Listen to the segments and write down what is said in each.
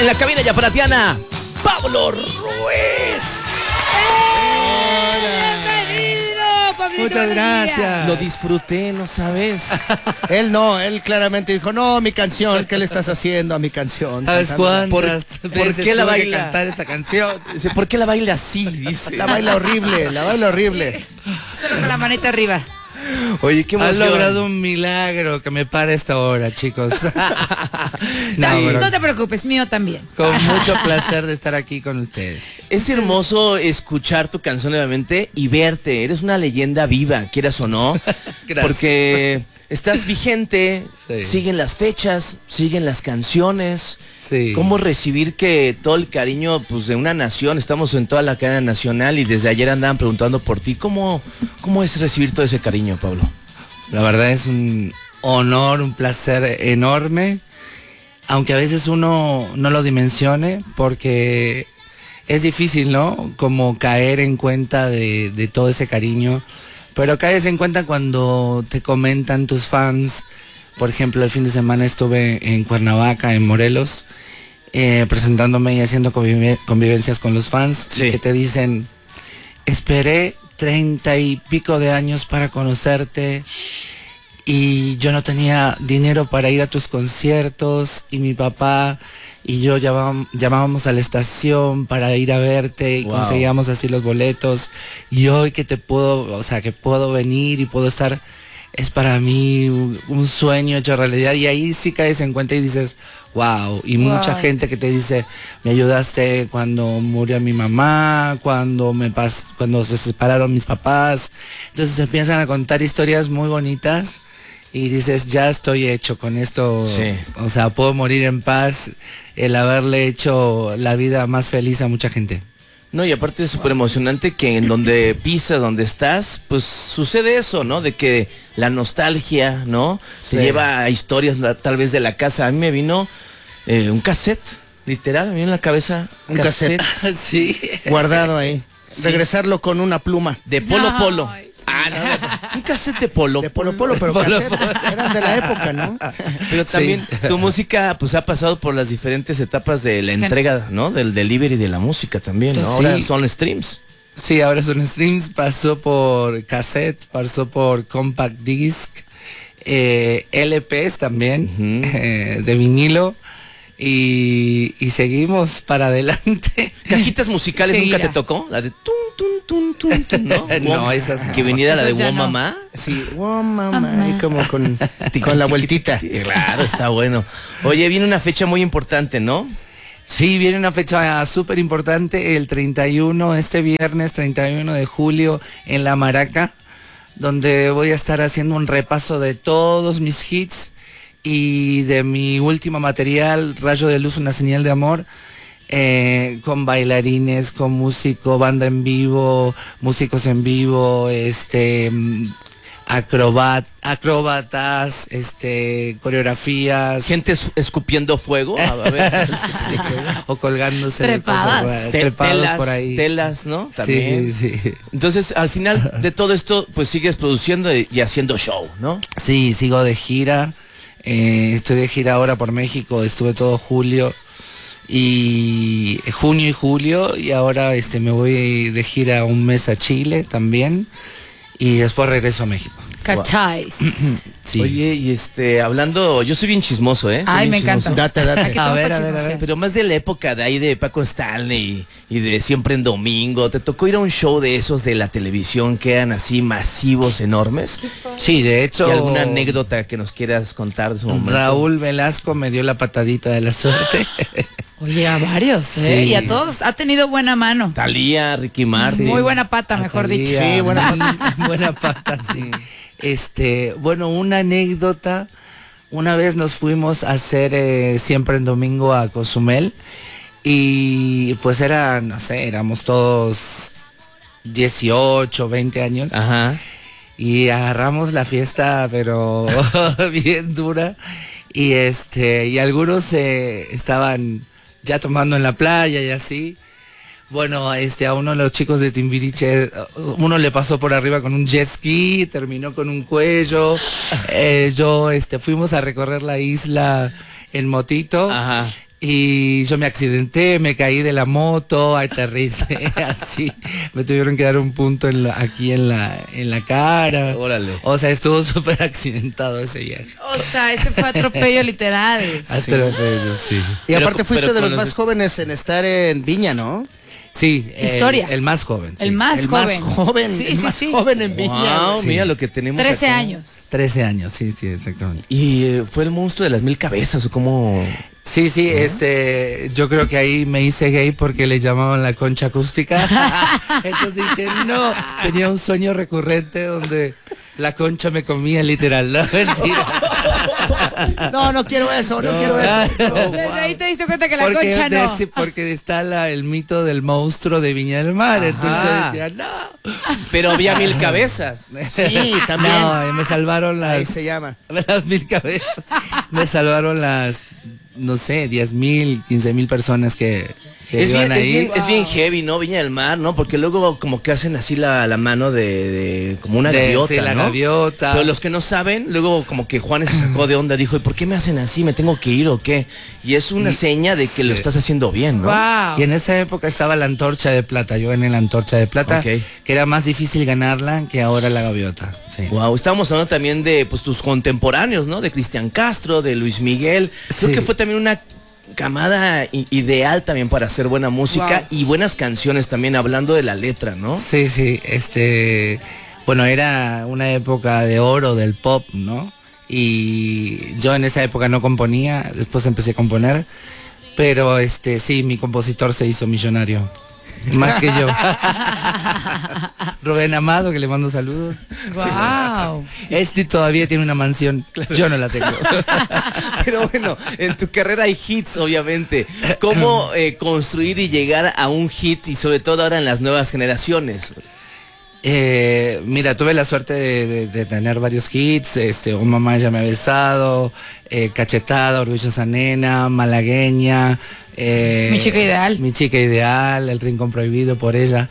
En la cabina yaparatiana, Pablo Ruiz. Muchas gracias. Lo disfruté, ¿no sabes? Él claramente dijo, no, mi canción, ¿qué le estás haciendo a mi canción? ¿Sabes cuántas ¿Por qué la baila? cantar esta canción? Dice, ¿por qué la baila así? Dice. La baila horrible, la baila horrible. Solo con la manita arriba. Oye, qué Has emoción. logrado un milagro que me para esta hora, chicos. No te preocupes, mío también. Con mucho placer de estar aquí con ustedes. Es hermoso escuchar tu canción nuevamente y verte. Eres una leyenda viva, quieras o no. Gracias. Porque estás vigente, Sí. siguen las fechas, siguen las canciones. Sí. ¿Cómo recibir que todo el cariño pues, de una nación? Estamos en toda la cadena nacional y desde ayer andaban preguntando por ti. ¿Cómo es recibir todo ese cariño, Pablo? La verdad es un honor, un placer enorme, aunque a veces uno no lo dimensione, porque es difícil, ¿no? Como caer en cuenta de todo ese cariño, pero caes en cuenta cuando te comentan tus fans. Por ejemplo, el fin de semana estuve en Cuernavaca, en Morelos, presentándome y haciendo convivencias con los fans, Sí. que te dicen, esperé 30 y pico de años para conocerte y yo no tenía dinero para ir a tus conciertos y mi papá y yo llamábamos a la estación para ir a verte y Wow. conseguíamos así los boletos, y hoy que que puedo venir y puedo estar, es para mí un sueño hecho realidad. Y ahí sí caes en cuenta y dices, wow. Y mucha gente que te dice, me ayudaste cuando murió mi mamá, cuando se separaron mis papás. Entonces empiezan a contar historias muy bonitas y dices, ya estoy hecho con esto. Sí. O sea, puedo morir en paz, el haberle hecho la vida más feliz a mucha gente. No, y aparte es súper emocionante que en donde pisas, donde estás, pues sucede eso, ¿no? De que la nostalgia, ¿no? Sí. Te lleva a historias tal vez de la casa. A mí me vino un cassette, literal, me vino en la cabeza Un cassette. Sí. Guardado ahí. Regresarlo con una pluma. de Polo No. Polo. Ah, no, un cassette de Polo. De Polo Polo, pero cassette. Eran de la época, ¿no? Pero también Sí. tu música pues ha pasado por las diferentes etapas de la entrega, ¿no? Del delivery de la música también, ¿no? Ahora Sí. son streams. Sí, ahora son streams, pasó por cassette, pasó por compact disc, LPs también, de vinilo, y seguimos para adelante. ¿Cajitas musicales Seguirá. nunca te tocó? La de tun, tun, tun, tun, tun, ¿no? No, esas no. Que viniera la de Esas ya Wow no. Mamá. Sí, wow, mamá, y como con la vueltita. Claro, está bueno. Oye, viene una fecha muy importante, ¿no? Sí, viene una fecha súper importante, el 31, este viernes 31 de julio, en La Maraca, donde voy a estar haciendo un repaso de todos mis hits y de mi último material, Rayo de Luz, una señal de amor, con bailarines, con músico, banda en vivo, músicos en vivo, acróbatas, coreografías. Gente escupiendo fuego. A ver. Sí, o colgándose Trepadas. de cosas, Te- trepados telas, por ahí. telas, ¿no? También. Sí, sí, sí. Entonces, al final de todo esto, pues sigues produciendo y haciendo show, ¿no? Sí, sigo de gira. Estoy de gira ahora por México. Estuve todo julio y junio y julio, y ahora me voy de gira un mes a Chile también, y después regreso a México. ¿Cacháis? Sí. Oye, y hablando, yo soy bien chismoso, ¿eh? Soy Ay, bien me chismoso. encanta. Date. Aquí A estamos ver, para a ver, a ver. chismosear. Pero más de la época de ahí de Paco Stanley y de Siempre en Domingo. ¿Te tocó ir a un show de esos de la televisión que eran así masivos, enormes? Sí, de hecho, ¿Y alguna anécdota que nos quieras contar de su momento? Raúl Velasco me dio la patadita de la suerte. Oye, a varios, ¿eh? Sí. Y a todos ha tenido buena mano. Talía, Ricky Martin. Muy buena pata, mejor dicho. Atalía, Sí, buena buena pata, sí. Bueno, una anécdota. Una vez nos fuimos a hacer Siempre en Domingo a Cozumel, y pues no sé, éramos todos 18, 20 años. Ajá. Y agarramos la fiesta, pero bien dura. Y algunos estaban ya tomando en la playa y así. Bueno, a uno de los chicos de Timbiriche, uno le pasó por arriba con un jet ski, terminó con un cuello. Fuimos a recorrer la isla en motito. Ajá. Y yo me accidenté, me caí de la moto, aterricé así. Me tuvieron que dar un punto aquí en la cara. Órale. O sea, estuvo súper accidentado ese viaje. O sea, ese fue atropello literal. Atropello, sí. Y aparte fuiste pero de los con más jóvenes en estar en Viña, ¿no? Sí, Historia. El más joven. Sí. El más joven. Joven en Viña. Wow, Sí. mira lo que tenemos 13 acá. años. 13 años, sí, exactamente. ¿Y fue el monstruo de las 1000 cabezas o cómo? Sí, yo creo que ahí me hice gay porque le llamaban la concha acústica. Entonces dije, no, tenía un sueño recurrente donde la concha me comía literal, no, mentira. No quiero eso, no quiero eso. Desde ahí te diste cuenta que la concha no. Porque está el mito del monstruo de Viña del Mar, entonces yo decía, no. Pero había 1000 cabezas. Sí, también. No, y me salvaron Ahí las, se llama. las 1000 cabezas. Me salvaron las, no sé, 10,000, 15,000 personas que iban ahí. Es bien heavy, ¿no? Viña del Mar, ¿no? Porque luego como que hacen así la mano de como una gaviota, sí, la ¿no? gaviota. Pero los que no saben, luego como que Juanes se sacó de onda, dijo, ¿y por qué me hacen así? ¿Me tengo que ir o qué? Y es una seña de que lo estás haciendo bien, ¿no? Wow. Y en esa época estaba la antorcha de plata, yo gané la antorcha de plata, Ok. que era más difícil ganarla que ahora la gaviota. Sí. Wow, estábamos hablando también de pues tus contemporáneos, ¿no? De Cristian Castro, de Luis Miguel. Creo Sí. que fue también una camada ideal también para hacer buena música Wow. y buenas canciones también, hablando de la letra, ¿no? Sí, bueno, era una época de oro del pop, ¿no? Y yo en esa época no componía, después empecé a componer, pero sí, mi compositor se hizo millonario. Más que yo. Rubén Amado, que le mando saludos. Wow. Todavía tiene una mansión. Yo no la tengo. Pero bueno, en tu carrera hay hits, obviamente. ¿Cómo construir y llegar a un hit y sobre todo ahora en las nuevas generaciones? Mira, tuve la suerte de tener varios hits, Un Mamá Ya Me Ha Besado, Cachetada, Orgullosa Nena, Malagueña, Mi Chica Ideal. Mi Chica Ideal, El Rincón Prohibido, Por Ella.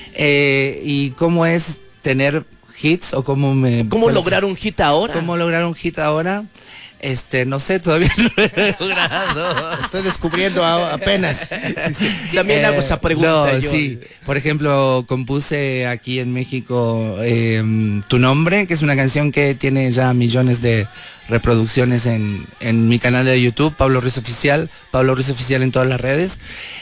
¿Y cómo es tener hits o cómo ¿Cómo lograr un hit ahora? ¿Cómo lograr un hit ahora? No sé, todavía no lo he logrado. Estoy descubriendo apenas. También hago esa pregunta No, yo. sí. Por ejemplo, compuse aquí en México Tu Nombre, que es una canción que tiene ya millones de reproducciones en mi canal de YouTube, Pablo Ruiz Oficial en todas las redes.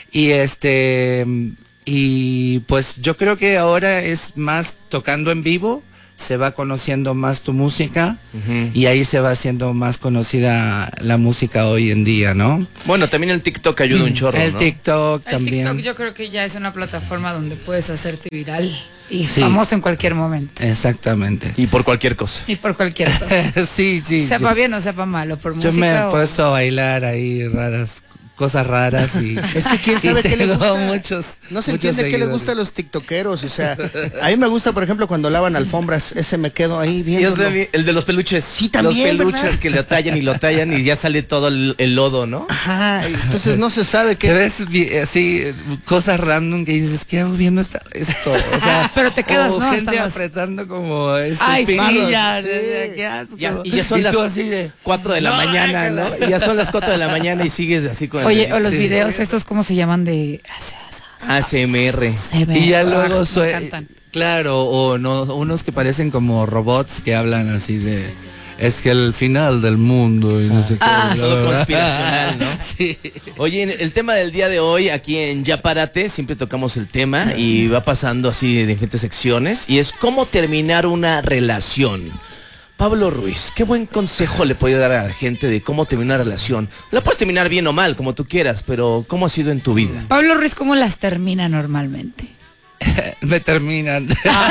Y pues yo creo que ahora es más tocando en vivo, se va conociendo más tu música y ahí se va haciendo más conocida la música hoy en día, ¿no? Bueno, también el TikTok ayuda un chorro, El ¿no? TikTok El también. TikTok yo creo que ya es una plataforma donde puedes hacerte viral y Sí. famoso en cualquier momento. Exactamente. Y por cualquier cosa. Y por cualquier cosa. Sí. Sepa bien o sepa mal, o por Yo música me he o... puesto a bailar ahí cosas raras y Es que quién sabe y qué le tengo gusta. muchos, No se muchos entiende qué les seguidores. gusta a los tiktokeros. O sea, a mí me gusta, por ejemplo, cuando lavan alfombras. Ese me quedo ahí viendo. El de los peluches. Sí, también, Los peluches ¿verdad? que lo tallan y ya sale todo el lodo, ¿no? Ajá, entonces no se sabe Te qué. ves así, cosas random que dices, ¿qué hago viendo esto? O sea, Pero te quedas, o ¿no? gente Hasta más- apretando como Ay, sí, ya, sí. qué asco. Y ya son Y las tú así de, 4 de la "No, mañana, ¿no? guácala". Y ya son las 4 de la mañana y sigues así con Oye, o los Sí. videos estos, ¿cómo se llaman? De... ASMR. Se ve. Y ya Ah, luego me encantan. claro, o no, unos que parecen como robots que hablan así de, es que el final del mundo y no sé qué. Ah, bla, todo bla, bla. conspiracional, ¿no? Sí. Oye, el tema del día de hoy, aquí en Ya Párate, siempre tocamos el tema y va pasando así de diferentes secciones, y es cómo terminar una relación. Pablo Ruiz, ¿qué buen consejo le puede dar a la gente de cómo terminar una relación? La puedes terminar bien o mal, como tú quieras, pero ¿cómo ha sido en tu vida? Pablo Ruiz, ¿cómo las termina normalmente? Me terminan.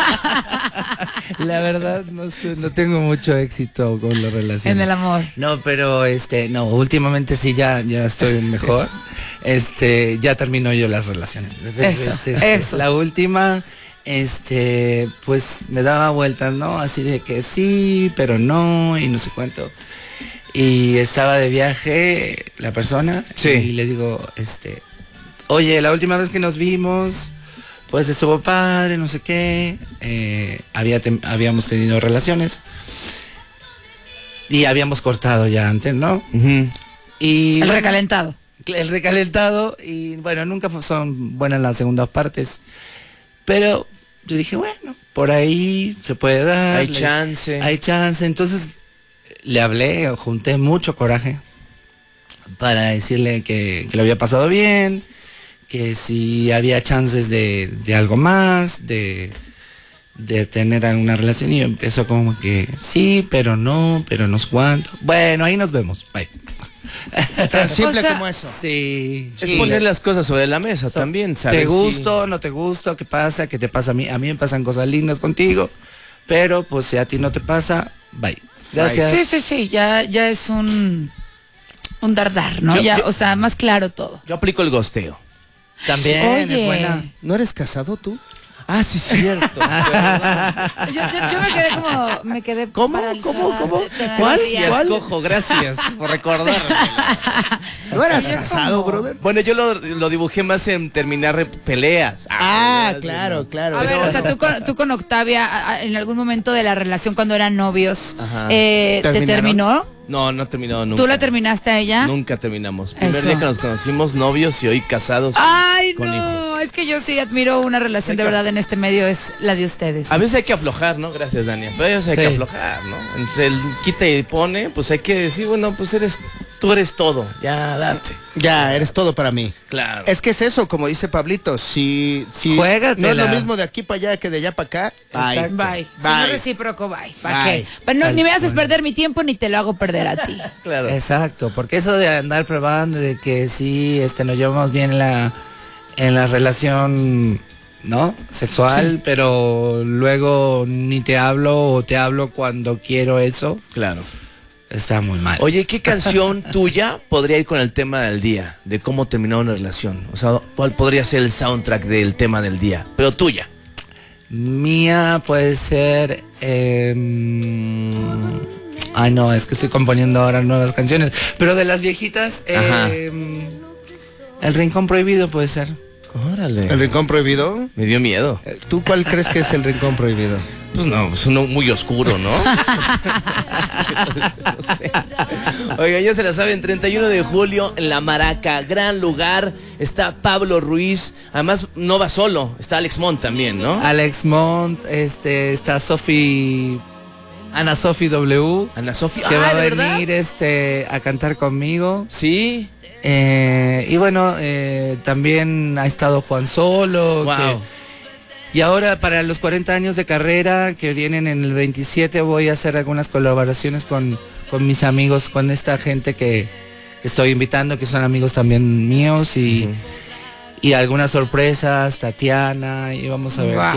La verdad no tengo mucho éxito con las relaciones. En el amor. No, pero no, últimamente sí ya estoy mejor. Ya termino yo las relaciones. Eso. La última, pues me daba vueltas, ¿no? Así de que sí, pero no, y no sé cuánto. Y estaba de viaje la persona, Sí. y le digo, oye, la última vez que nos vimos, pues estuvo padre, no sé qué, habíamos tenido relaciones y habíamos cortado ya antes, ¿no? Ujú. Y El bueno, recalentado. el recalentado, y bueno, nunca son buenas las segundas partes, pero yo dije, bueno, por ahí se puede dar. Hay chance. Hay chance, entonces le hablé, junté mucho coraje para decirle que lo había pasado bien, que si había chances de algo más, de tener alguna relación, y empezó como que sí, pero no sé cuánto. Bueno, ahí nos vemos, bye. Tan simple O sea, como eso. Sí. Es poner las cosas sobre la mesa también, ¿sabes? ¿Te gusto, no te gusto? ¿Qué pasa? ¿Qué te pasa a mí? A mí me pasan cosas lindas contigo, pero pues si a ti no te pasa, bye. Gracias. Sí, ya es un dardar, ¿no? O sea, más claro todo. Yo aplico el gosteo. También Oye. es buena. ¿No eres casado tú? Ah, sí, cierto. Yo me quedé ¿Cómo? paralizada. ¿Cuál? ¿Cuál? Cojo, gracias por recordarme. ¿No eras Yo casado, como- brother? Bueno, yo lo dibujé más en terminar peleas. Claro. A ver, o sea, tú con Octavia, en algún momento de la relación cuando eran novios, Ajá. ¿te ¿Terminaron? terminó? No, no terminó nunca. ¿Tú la terminaste a ella? Nunca terminamos. Primer Eso. día que nos conocimos, novios, y hoy casados Ay, con no, hijos. es que yo sí admiro una relación de verdad en este medio, es la de ustedes. A veces hay que aflojar, ¿no? Gracias, Dania. Pero a veces hay que Sí. aflojar, ¿no? Entre el quita y pone, pues hay que decir, bueno, pues tú eres todo. Ya, date. Ya, eres todo para mí. Claro. Es que es eso, como dice Pablito, si Juégatela. no es lo mismo de aquí para allá que de allá para acá, bye. Exacto. Bye. Si no es recíproco, bye. ¿Para Bye. qué? Pero no, ni me haces perder mi tiempo ni te lo hago perder a ti. Claro. Exacto, porque eso de andar probando de que sí, nos llevamos bien en la relación, ¿no? Sexual, pero luego ni te hablo o te hablo cuando quiero eso, Claro. está muy mal. Oye, ¿qué canción tuya podría ir con el tema del día? De cómo terminar una relación. O sea, ¿cuál podría ser el soundtrack del tema del día? Pero tuya. Mía puede ser... ay, no, es que estoy componiendo ahora nuevas canciones. Pero de las viejitas, Ajá. El Rincón Prohibido puede ser. Órale. ¿El rincón prohibido? Me dio miedo. ¿Tú cuál crees que es el rincón prohibido? Pues no, pues uno muy oscuro, ¿no? No sé. Oigan, ya se la saben, 31 de julio en La Maraca, gran lugar. Está Pablo Ruiz, además no va solo, está Alex Mont también, ¿no? Alex Mont, está Ana Sofi W, Ana Sofía, que va a ¿de verdad? venir a cantar conmigo. Sí. Y bueno, también ha estado Juan Solo. Wow. Y ahora para los 40 años de carrera que vienen en el 27 voy a hacer algunas colaboraciones con mis amigos, con esta gente que estoy invitando, que son amigos también míos, y algunas sorpresas, Tatiana, y vamos a ver. Wow.